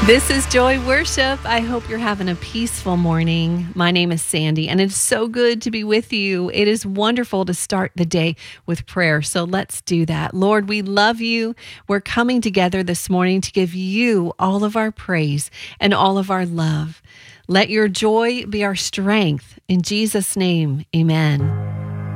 This is Joy Worship. I hope you're having a peaceful morning. My name is Sandy, and it's so good to be with you. It is wonderful to start the day with prayer. So let's do that. Lord, we love you. We're coming together this morning to give you all of our praise and all of our love. Let your joy be our strength. In Jesus' name, amen.